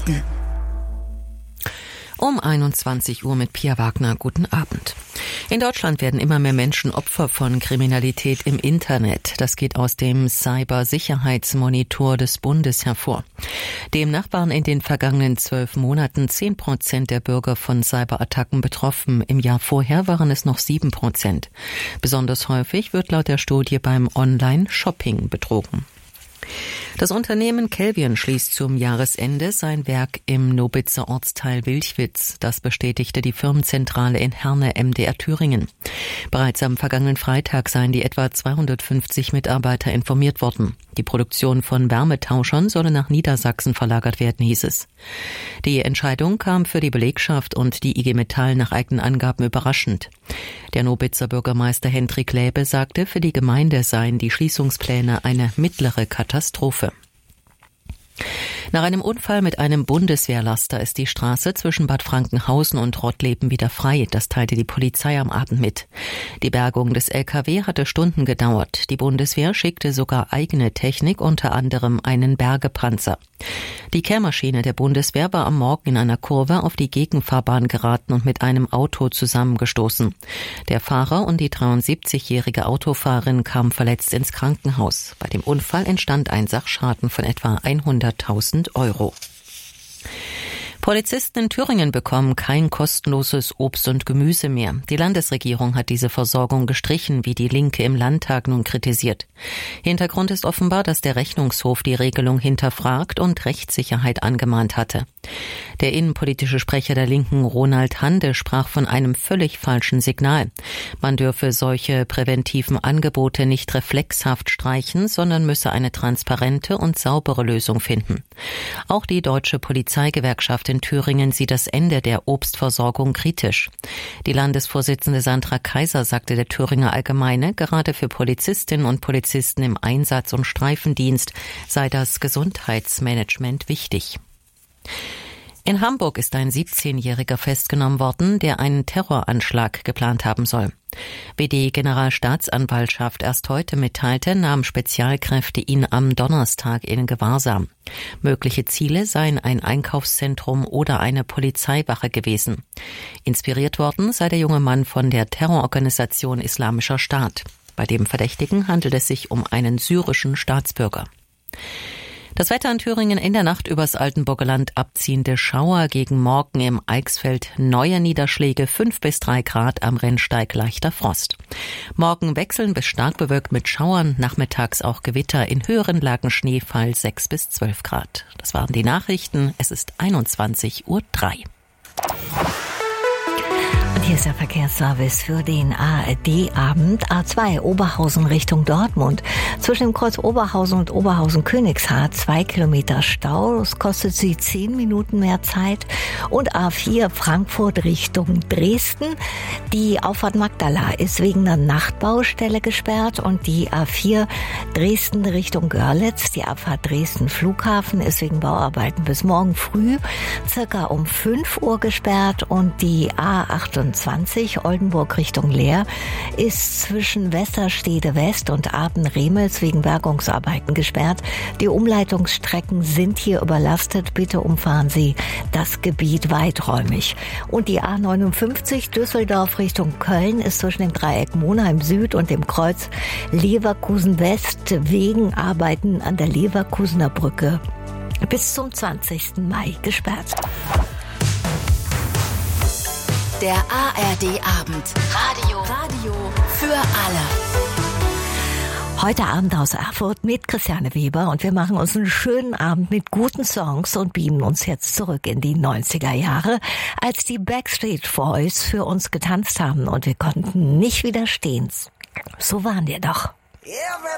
Um 21 Uhr mit Pia Wagner. Guten Abend. In Deutschland werden immer mehr Menschen Opfer von Kriminalität im Internet. Das geht aus dem Cybersicherheitsmonitor des Bundes hervor. Demnach waren in den vergangenen 12 Monaten 10% der Bürger von Cyberattacken betroffen. Im Jahr vorher waren es noch 7%. Besonders häufig wird laut der Studie beim Online-Shopping betrogen. Das Unternehmen Kelvion schließt zum Jahresende sein Werk im Nobitzer Ortsteil Wilchwitz. Das bestätigte die Firmenzentrale in Herne, MDR Thüringen. Bereits am vergangenen Freitag seien die etwa 250 Mitarbeiter informiert worden. Die Produktion von Wärmetauschern solle nach Niedersachsen verlagert werden, hieß es. Die Entscheidung kam für die Belegschaft und die IG Metall nach eigenen Angaben überraschend. Der Nobitzer Bürgermeister Hendrik Läbe sagte, für die Gemeinde seien die Schließungspläne eine mittlere Katastrophe. Nach einem Unfall mit einem Bundeswehrlaster ist die Straße zwischen Bad Frankenhausen und Rottleben wieder frei. Das teilte die Polizei am Abend mit. Die Bergung des LKW hatte Stunden gedauert. Die Bundeswehr schickte sogar eigene Technik, unter anderem einen Bergepanzer. Die Kehrmaschine der Bundeswehr war am Morgen in einer Kurve auf die Gegenfahrbahn geraten und mit einem Auto zusammengestoßen. Der Fahrer und die 73-jährige Autofahrerin kamen verletzt ins Krankenhaus. Bei dem Unfall entstand ein Sachschaden von etwa 100.000 €. Polizisten in Thüringen bekommen kein kostenloses Obst und Gemüse mehr. Die Landesregierung hat diese Versorgung gestrichen, wie die Linke im Landtag nun kritisiert. Hintergrund ist offenbar, dass der Rechnungshof die Regelung hinterfragt und Rechtssicherheit angemahnt hatte. Der innenpolitische Sprecher der Linken, Ronald Hande, sprach von einem völlig falschen Signal. Man dürfe solche präventiven Angebote nicht reflexhaft streichen, sondern müsse eine transparente und saubere Lösung finden. Auch die Deutsche Polizeigewerkschaft in Thüringen sieht das Ende der Obstversorgung kritisch. Die Landesvorsitzende Sandra Kaiser sagte der Thüringer Allgemeine, gerade für Polizistinnen und Polizisten im Einsatz- und Streifendienst sei das Gesundheitsmanagement wichtig. In Hamburg ist ein 17-Jähriger festgenommen worden, der einen Terroranschlag geplant haben soll. Wie die Generalstaatsanwaltschaft erst heute mitteilte, nahmen Spezialkräfte ihn am Donnerstag in Gewahrsam. Mögliche Ziele seien ein Einkaufszentrum oder eine Polizeiwache gewesen. Inspiriert worden sei der junge Mann von der Terrororganisation Islamischer Staat. Bei dem Verdächtigen handelt es sich um einen syrischen Staatsbürger. Das Wetter in Thüringen: in der Nacht übers Altenburger Land abziehende Schauer, gegen Morgen im Eichsfeld neue Niederschläge, 5 bis 3 Grad, am Rennsteig leichter Frost. Morgen wechseln bis stark bewölkt mit Schauern, nachmittags auch Gewitter, in höheren Lagen Schneefall 6 bis 12 Grad. Das waren die Nachrichten. Es ist 21:03 Uhr. Hier ist der Verkehrsservice für den ARD-Abend. A2 Oberhausen Richtung Dortmund. Zwischen dem Kreuz Oberhausen und Oberhausen-Königshardt 2 Kilometer Stau. Das kostet Sie 10 Minuten mehr Zeit. Und A4 Frankfurt Richtung Dresden. Die Auffahrt Magdala ist wegen einer Nachtbaustelle gesperrt. Und die A4 Dresden Richtung Görlitz, die Abfahrt Dresden Flughafen, ist wegen Bauarbeiten bis morgen früh circa um 5 Uhr gesperrt. Und die A28 Oldenburg Richtung Leer ist zwischen Westerstede West und Aden-Remels wegen Bergungsarbeiten gesperrt. Die Umleitungsstrecken sind hier überlastet. Bitte umfahren Sie das Gebiet weiträumig. Und die A59 Düsseldorf Richtung Köln ist zwischen dem Dreieck Monheim Süd und dem Kreuz Leverkusen West wegen Arbeiten an der Leverkusener Brücke bis zum 20. Mai gesperrt. Der ARD-Abend. Radio für alle. Heute Abend aus Erfurt mit Christiane Weber und wir machen uns einen schönen Abend mit guten Songs und beamen uns jetzt zurück in die 90er Jahre, als die Backstreet Boys für uns getanzt haben und wir konnten nicht widerstehen. So waren wir doch.